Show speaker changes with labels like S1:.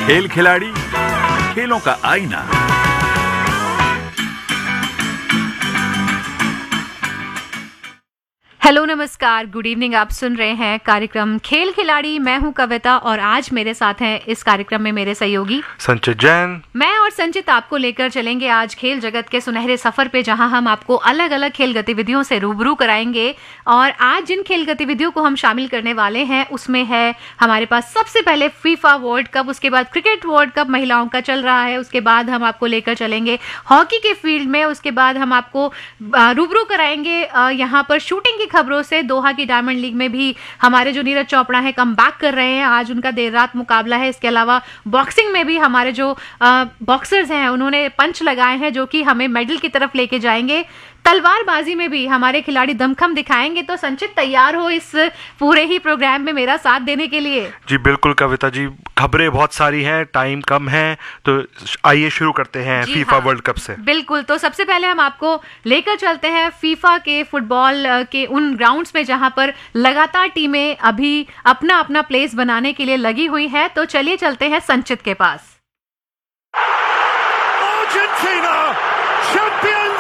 S1: खेल खिलाड़ी, खेलों का आईना।
S2: हेलो, नमस्कार, गुड इवनिंग। आप सुन रहे हैं कार्यक्रम खेल खिलाड़ी। मैं हूं कविता और आज मेरे साथ हैं इस कार्यक्रम में मेरे सहयोगी
S3: संचित जैन।
S2: मैं और संचित आपको लेकर चलेंगे आज खेल जगत के सुनहरे सफर पे, जहां हम आपको अलग अलग खेल गतिविधियों से रूबरू कराएंगे। और आज जिन खेल गतिविधियों को हम शामिल करने वाले हैं उसमें है हमारे पास सबसे पहले फीफा वर्ल्ड कप, उसके बाद क्रिकेट वर्ल्ड कप महिलाओं का चल रहा है, उसके बाद हम आपको लेकर चलेंगे हॉकी के फील्ड में, उसके बाद हम आपको रूबरू कराएंगे यहाँ पर शूटिंग की खबरों से। दोहा की डायमंड लीग में भी हमारे जो नीरज चोपड़ा है कम बैक कर रहे हैं, आज उनका देर रात मुकाबला है। इसके अलावा बॉक्सिंग में भी हमारे जो बॉक्सर्स हैं उन्होंने पंच लगाए हैं जो कि हमें मेडल की तरफ लेके जाएंगे। तलवारबाजी में भी हमारे खिलाड़ी दमखम दिखाएंगे। तो संचित, तैयार हो इस पूरे ही प्रोग्राम में मेरा साथ देने के लिए?
S3: जी बिल्कुल कविता जी, खबरें बहुत सारी हैं, टाइम कम है, तो आइए शुरू करते हैं फीफा वर्ल्ड कप से।
S2: बिल्कुल, तो सबसे पहले हम आपको लेकर चलते हैं फीफा के फुटबॉल के उन ग्राउंड्स में जहां पर लगातार टीमें अभी अपना अपना प्लेस बनाने के लिए लगी हुई हैं। तो चलिए चलते हैं संचित के पास।
S4: Argentina champion